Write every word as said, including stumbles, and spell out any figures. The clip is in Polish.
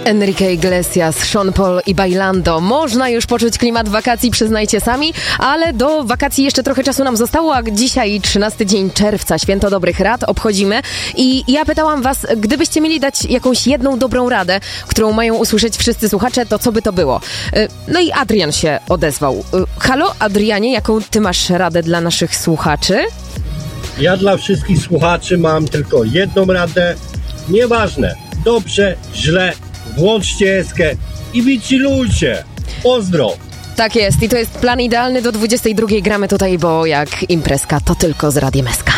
Enrique Iglesias, Sean Paul i Bailando. Można już poczuć klimat wakacji, przyznajcie sami, ale do wakacji jeszcze trochę czasu nam zostało, a dzisiaj trzynasty dzień czerwca, Święto Dobrych Rad obchodzimy. I ja pytałam was, gdybyście mieli dać jakąś jedną dobrą radę, którą mają usłyszeć wszyscy słuchacze, to co by to było? No i Adrian się odezwał. Halo, Adrianie, jaką ty masz radę dla naszych słuchaczy? Ja dla wszystkich słuchaczy mam tylko jedną radę. Nieważne, dobrze, źle, włączcie eskę i wychillujcie. Pozdro! Tak jest i to jest plan idealny do dwudziestej drugiej gramy tutaj, bo jak imprezka to tylko z Radiem S K.